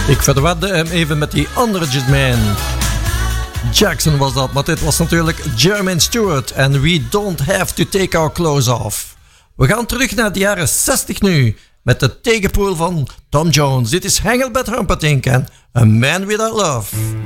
Ik verwarde hem even met die andere Jetman. Jackson was dat, maar dit was natuurlijk Jermaine Stewart en We Don't Have to Take Our Clothes Off. We gaan terug naar de jaren 60 nu, met de tegenpool van Tom Jones. Dit is Engelbert Humperdinck en A Man Without Love.